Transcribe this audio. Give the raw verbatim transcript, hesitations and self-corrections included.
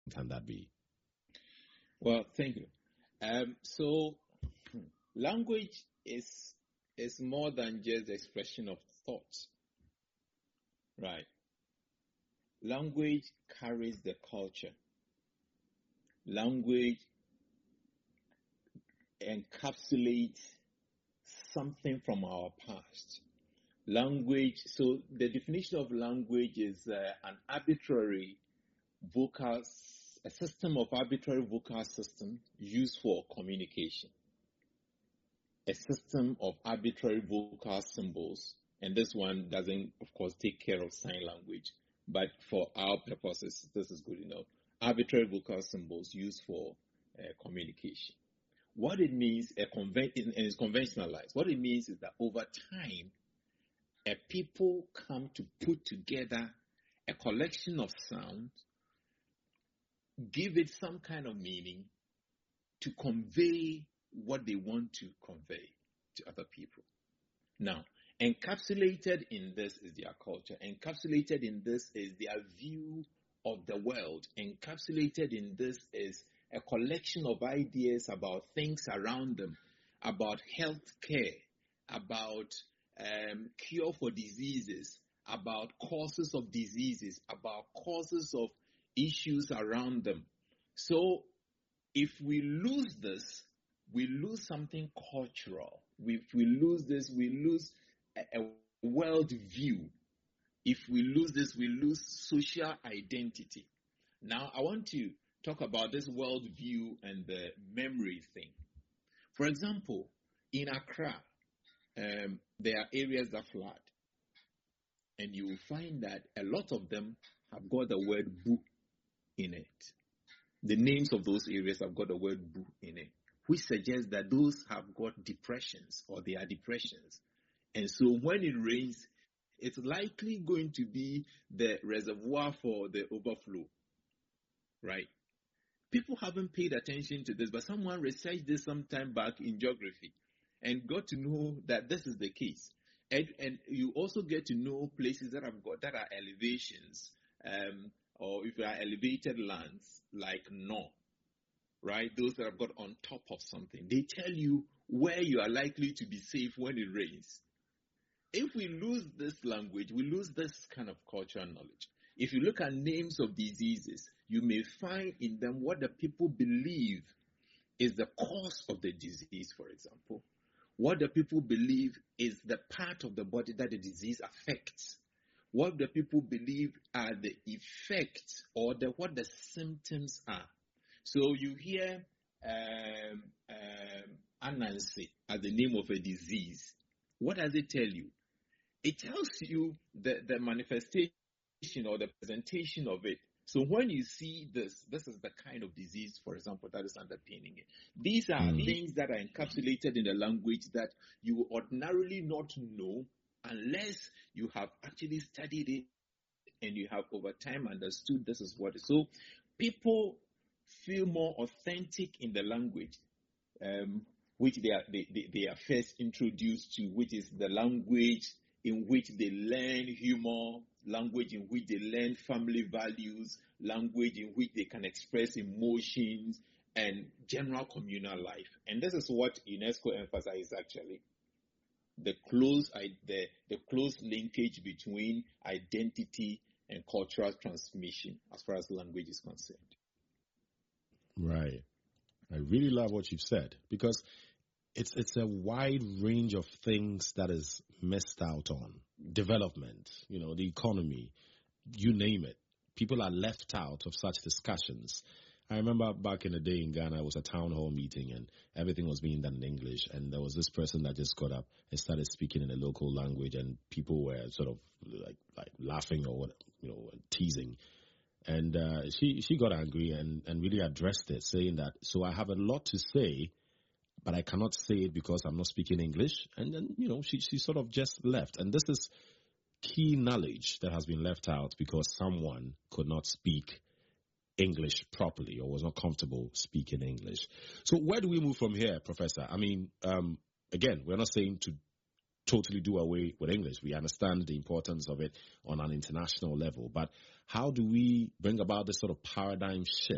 can that be? Well, thank you. Um, so, language is is more than just the expression of thoughts, right? Language carries the culture. Language encapsulates something from our past. Language, so the definition of language is uh, an arbitrary vocal, a system of arbitrary vocal system used for communication. A system of arbitrary vocal symbols, and this one doesn't, of course, take care of sign language, but for our purposes, this is good enough. Arbitrary vocal symbols used for uh, communication. What it means, a conven- and it's conventionalized. What it means is that over time, a people come to put together a collection of sounds, give it some kind of meaning to convey what they want to convey to other people. Now, encapsulated in this is their culture. Encapsulated in this is their view of the world. Encapsulated in this is a collection of ideas about things around them, about health care, about um, cure for diseases, about causes of diseases, about causes of issues around them. So, if we lose this, we lose something cultural. If we lose this, we lose a, a world view. If we lose this, we lose social identity. Now, I want to talk about this world view and the memory thing. For example, in Accra, um, there are areas that flood. And you will find that a lot of them have got the word "bu" in it. The names of those areas have got the word "bu" in it, which suggests that those have got depressions or they are depressions. And so when it rains, it's likely going to be the reservoir for the overflow, right? People haven't paid attention to this, but someone researched this some time back in geography and got to know that this is the case. And, and you also get to know places that have got that are elevations, um, or if they are elevated lands like No, right? Those that have got on top of something. They tell you where you are likely to be safe when it rains. If we lose this language, we lose this kind of cultural knowledge. If you look at names of diseases, you may find in them what the people believe is the cause of the disease, for example. What the people believe is the part of the body that the disease affects. What the people believe are the effects or the what the symptoms are. So you hear um, um, Anansi as the name of a disease. What does it tell you? It tells you the, the manifestation or the presentation of it. So when you see this, this is the kind of disease, for example, that is underpinning it. These are mm. things that are encapsulated in the language that you will ordinarily not know unless you have actually studied it and you have over time understood this is what it is. So people feel more authentic in the language um, which they are, they, they, they are first introduced to, which is the language in which they learn humor, language in which they learn family values, language in which they can express emotions and general communal life. And this is what UNESCO emphasizes actually. The close, the, the close linkage between identity and cultural transmission as far as language is concerned. Right. I really love what you've said because it's it's a wide range of things that is missed out on. Development, you know, the economy, you name it. People are left out of such discussions. I remember back in the day in Ghana, it was a town hall meeting and everything was being done in English. And there was this person that just got up and started speaking in a local language and people were sort of like, like laughing or, what, you know, teasing. And uh, she, she got angry and, and really addressed it, saying that, so I have a lot to say, but I cannot say it because I'm not speaking English. And then, you know, she, she sort of just left. And this is key knowledge that has been left out because someone could not speak English properly or was not comfortable speaking English. So where do we move from here, Professor? I mean, um, again, we're not saying to totally do away with English. We understand the importance of it on an international level. But how do we bring about this sort of paradigm shift